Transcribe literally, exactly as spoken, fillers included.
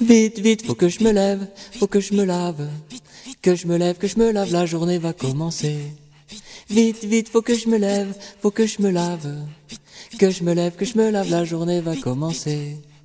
Vite, vite, faut que je me lève, faut que je me lave. Que je me lève, que je me lave, la journée va commencer. Vite, vite, faut que je me lève, faut que je me lave. Que je me lève, que je me lave, la journée va commencer.